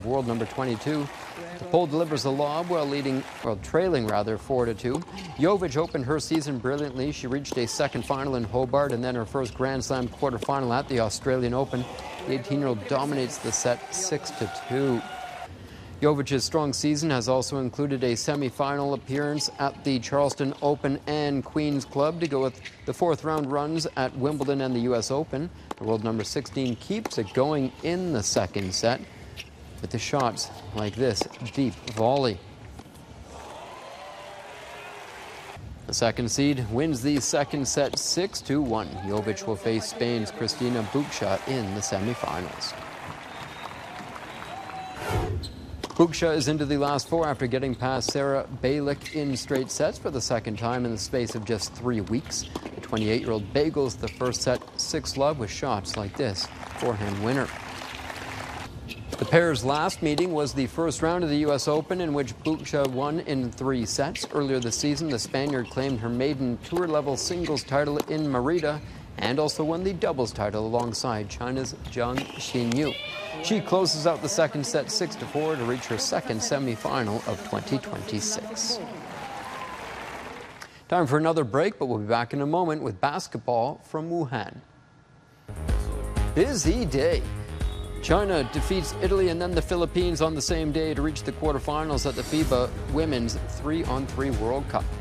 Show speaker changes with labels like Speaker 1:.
Speaker 1: World number 22. The pole delivers the lob while trailing 4-2. Jovic opened her season brilliantly. She reached a second final in Hobart and then her first Grand Slam quarterfinal at the Australian Open. The 18-year-old dominates the set 6-2. Jovic's strong season has also included a semi-final appearance at the Charleston Open and Queen's Club to go with the fourth round runs at Wimbledon and the US Open. The world number 16 keeps it going in the second set with the shots like this deep volley. The second seed wins the second set 6-1. Jovic will face Spain's Cristina Bucsa in the semifinals. Bucsa is into the last four after getting past Sarah Balick in straight sets for the second time in the space of just 3 weeks. The 28-year-old bagels the first set 6-love with shots like this forehand winner. The pair's last meeting was the first round of the US Open, in which Bucsa won in 3 sets. Earlier this season, the Spaniard claimed her maiden tour-level singles title in Merida and also won the doubles title alongside China's Zhang Xinyu. She closes out the second set 6-4 to reach her second semi-final of 2026. Time for another break, but we'll be back in a moment with basketball from Wuhan. Busy day. China defeats Italy and then the Philippines on the same day to reach the quarterfinals at the FIBA Women's 3-on-3 World Cup.